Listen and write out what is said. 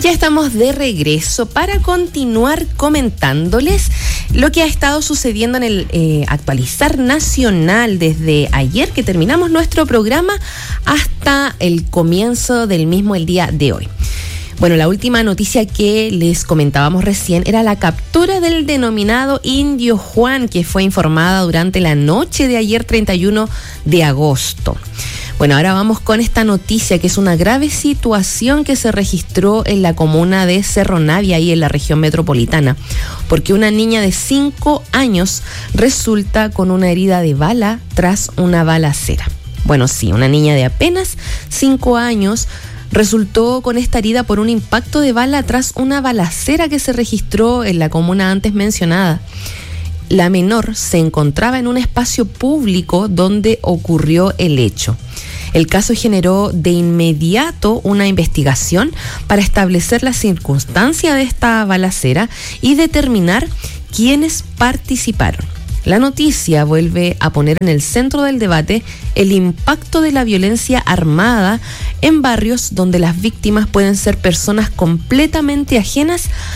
Ya estamos de regreso para continuar comentándoles lo que ha estado sucediendo en el actualizar nacional desde ayer que terminamos nuestro programa hasta el comienzo del mismo el día de hoy. Bueno, la última noticia que les comentábamos recién era la captura del denominado Indio Juan, que fue informada durante la noche de ayer 31 de agosto. Bueno, ahora vamos con esta noticia que es una grave situación que se registró en la comuna de Cerro Navia, ahí en la región metropolitana, porque una niña de 5 años resulta con una herida de bala tras una balacera. Bueno, sí, una niña de apenas 5 años resultó con esta herida por un impacto de bala tras una balacera que se registró en la comuna antes mencionada. La menor se encontraba en un espacio público donde ocurrió el hecho. El caso generó de inmediato una investigación para establecer la circunstancia de esta balacera y determinar quiénes participaron. La noticia vuelve a poner en el centro del debate el impacto de la violencia armada en barrios donde las víctimas pueden ser personas completamente ajenas